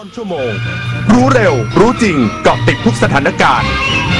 ต้นชั่วโมงรู้เร็วรู้จริงเกาะติดทุกสถานการณ์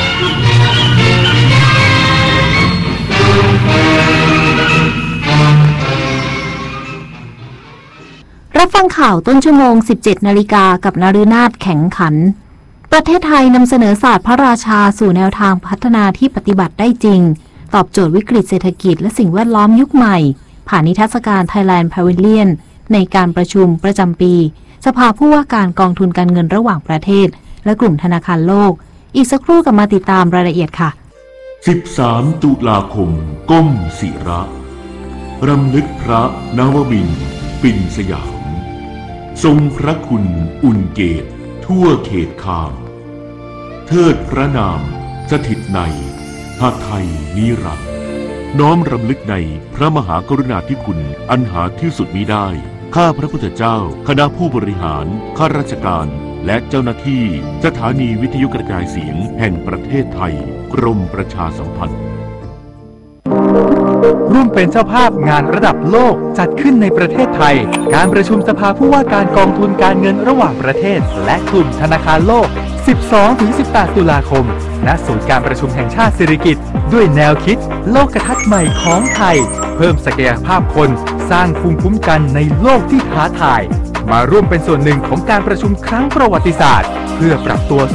รับฟังข่าวต้นชั่วโมง 17 นาฬิกากับนฤนาถแข็งขันประเทศไทยนำเสนอศาสตร์พระราชาสู่แนวทางพัฒนาที่ปฏิบัติได้จริงตอบโจทย์วิกฤตเศรษฐกิจและสิ่งแวดล้อมยุคใหม่ผ่านนิทรรศการ Thailand Pavilion ในการประชุมประจำปีสภาผู้ว่าการกองทุนการเงินระหว่างประเทศและกลุ่มธนาคารโลกอีกสักครู่กลับมาติดตามรายละเอียดค่ะ 13 ตุลาคมก้มศิระรำลึกพระนวมินทร์ปิ่นสยามทรงพระคุณอุ่นเกตทั่วเขตคามเทิดพระนามสถิตในหาไทยนิรันดร์น้อมรำลึกในพระมหากรุณาธิคุณอันหาที่สุดมิได้ข้าพระพุทธเจ้าคณะผู้บริหารข้าราชการและเจ้าหน้าที่สถานีวิทยุกระจายเสียงแห่งประเทศไทยกรมประชาสัมพันธ์ร่วมเป็นเจ้าภาพงานระดับโลกจัดขึ้นในประเทศไทยการประชุมสภาผู้ว่าการกองทุนการเงินระหว่างประเทศและกลุ่มธนาคารโลก 12-18 ตุลาคมณศูนย์การประชุมแห่งชาติสิริกิติ์ด้วยแนวคิดโลกทัศน์ใหม่ของไทยเพิ่มศักยภาพคนสร้างภูมิคุ้มกันในโลกที่ท้าทายมาร่วมเป็นส่วนหนึ่งของการประชุมครั้งประวัติศาสตร์เพื่อปรับตัว